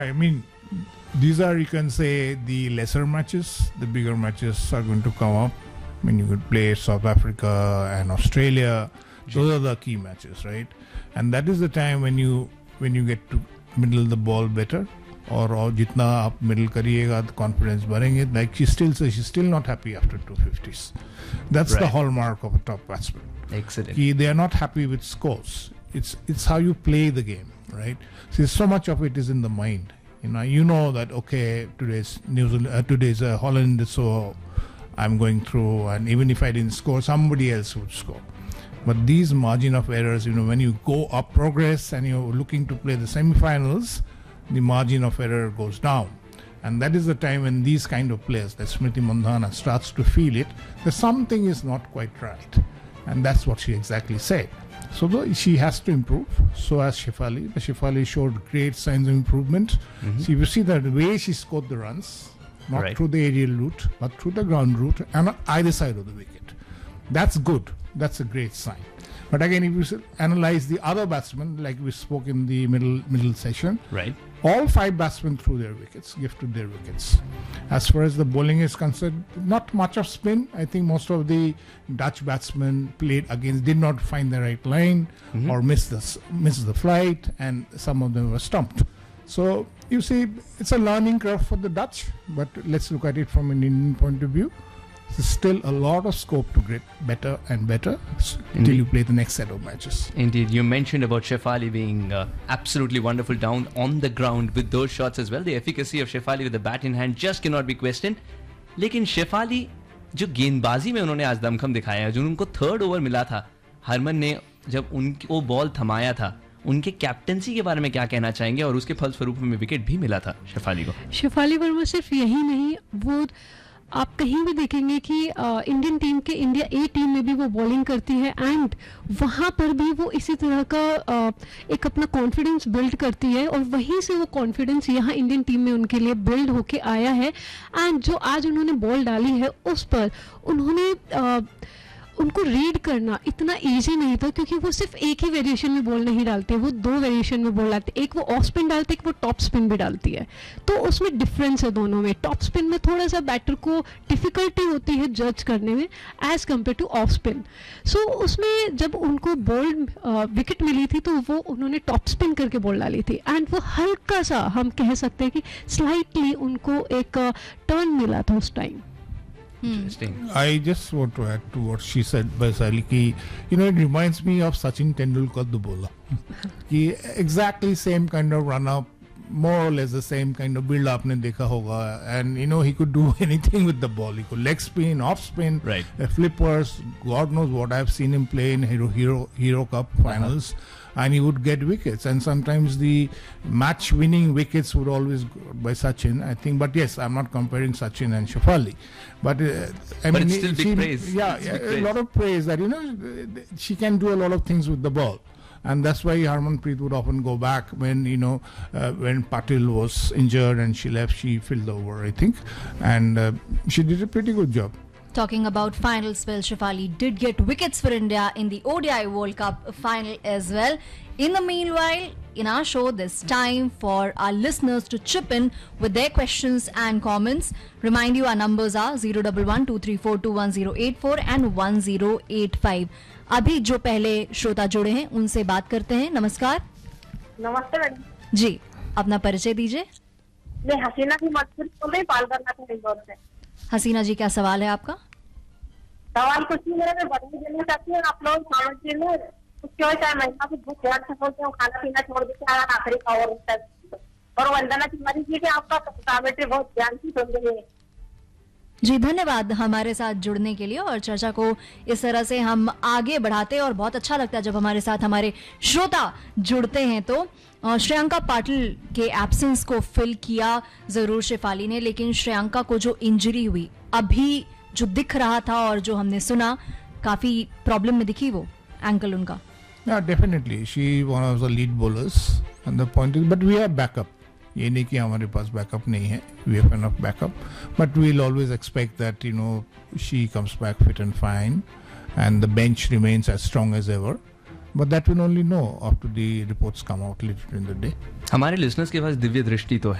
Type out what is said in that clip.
I mean, these are, you can say, the lesser matches. The bigger matches are going to come up. I mean, you could play South Africa and Australia. Those are the key matches, right? And that is the time when you get to middle the ball better, or jitna aap middle kariyega, the confidence बढ़ेंगे. Like she still says, she's still not happy after 250s. That's the hallmark of a top batsman. Excellent. They are not happy with scores. It's how you play the game, right? See, so much of it is in the mind. You know that, okay, today's New Zealand, today's Holland, so I'm going through, and even if I didn't score, somebody else would score. But these margin of errors, when you go up progress and you're looking to play the semi-finals, the margin of error goes down. And that is the time when these kind of players, like Smriti Mandhana, starts to feel it, that something is not quite right. And that's what she exactly said. So she has to improve. So has Shefali. But Shefali showed great signs of improvement. So you see that the way she scored the runs, not through the aerial route, but through the ground route and on either side of the wicket. That's good. That's a great sign. But again, if you analyze the other batsmen, like we spoke in the middle session, all 5 batsmen threw their wickets, gifted their wickets. As far as the bowling is concerned, not much of spin. I think most of the Dutch batsmen played against, did not find the right line or missed the flight, and some of them were stumped. So you see, it's a learning curve for the Dutch, but let's look at it from an Indian point of view. There's still a lot of scope to get better and better until you play the next set of matches. Indeed. You mentioned about Shefali being absolutely wonderful down on the ground with those shots as well. The efficacy of Shefali with the bat in hand just cannot be questioned. लेकिन शेफाली जो गेंदबाजी में उन्होंने आज दमखम दिखाया है, जो उनको 3rd ओवर मिला था, हरमन ने जब उनको बॉल थमाया था, उनके कैप्टनसी के बारे में क्या कहना चाहेंगे? और उसके फलस्वरूप में विकेट भी मिला था शेफाली को. शेफाली वर्मा सिर्फ यही नहीं, वो आप कहीं भी देखेंगे कि इंडियन टीम के इंडिया ए टीम में भी वो बॉलिंग करती है, एंड वहाँ पर भी वो इसी तरह का एक अपना कॉन्फिडेंस बिल्ड करती है, और वहीं से वो कॉन्फिडेंस यहाँ इंडियन टीम में उनके लिए बिल्ड होके आया है. एंड जो आज उन्होंने बॉल डाली है उस पर उनको रीड करना इतना इजी नहीं था, क्योंकि वो सिर्फ एक ही वेरिएशन में बॉल नहीं डालते, वो 2 वेरिएशन में बॉल डालते. एक वो ऑफ स्पिन डालते, एक वो टॉप स्पिन भी डालती है. तो उसमें डिफरेंस है दोनों में. टॉप स्पिन में थोड़ा सा बैटर को डिफिकल्टी होती है जज करने में as compare two off spin. सो उसमें जब उनको बॉल विकेट मिली थी तो वो उन्होंने टॉप स्पिन करके बॉल डाली थी, एंड वो हल्का सा हम कह सकते हैं कि स्लाइटली उनको एक टर्न मिला था उस time. Interesting. I just want to add to what she said, Baisali, ki, it reminds me of Sachin Tendulkar, the bowler. Exactly same kind of run up, more or less the same kind of build up aapne dekha hoga, and he could do anything with the ball. He could leg spin, off spin, flippers, God knows what. I've seen him play in Hero Cup finals. And he would get wickets, and sometimes the match-winning wickets would always go by Sachin, I think. But yes, I'm not comparing Sachin and Shefali, but I mean, it's still big praise. Yeah, a lot of praise that she can do a lot of things with the ball, and that's why Harmanpreet would often go back when when Patil was injured and she left, she filled over, I think, and she did a pretty good job. Talking about finals, well, Shefali did get wickets for India in the ODI World Cup final as well. In the meanwhile, in our show, there's time for our listeners to chip in with their questions and comments. Remind you, our numbers are 011-234-21084 and 1085. अभी जो पहले श्रोता जुड़े हैं उनसे बात करते हैं. नमस्कार. नमस्ते मैडम जी, अपना परिचय दीजिए. मैं हसीना की मजबूरी बोल रही, पाल करना था इंदौर से. हसीना जी, क्या सवाल है आपका? सवाल कुछ नहीं, मेरा मैं बधाई देना चाहती हूँ आप लोग सावन जी में. उसकी वजह से महिला को बहुत ध्यान से बोलते हैं, खाना पीना छोड़ देते हैं आखिरी का और वंदना तिवारी जी के आपका कमेंट्री बहुत ध्यान से सुन रही है. जी, धन्यवाद हमारे साथ जुड़ने के लिए, और चर्चा को इस तरह से हम आगे बढ़ाते हैं और बहुत अच्छा लगता है जब हमारे साथ हमारे श्रोता जुड़ते हैं. तो श्रेयांका पाटिल के एब्सेंस को फिल किया जरूर शेफाली ने, लेकिन श्रेयांका को जो इंजरी हुई अभी जो दिख रहा था और जो हमने सुना, काफी प्रॉब्लम में दिखी वो एंकल उनका. Yeah, definitely. She one of the lead bowlers, and the point is, but we have backup. ये नहीं कि हमारे पास बैकअप नहीं है. We have enough backup, but we'll always expect that she comes back fit and fine, and the bench remains as strong as ever. But that we'll only know after the reports come out later in the day. हमारे listeners के पास दिव्य दृष्टि तो